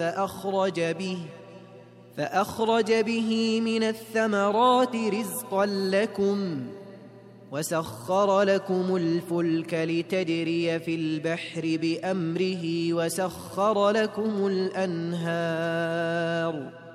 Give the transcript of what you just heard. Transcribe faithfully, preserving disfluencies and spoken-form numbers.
فأخرج به فأخرج به من الثمرات رزقا لكم وسخر لكم الفلك لتجري في البحر بأمره وسخر لكم الأنهار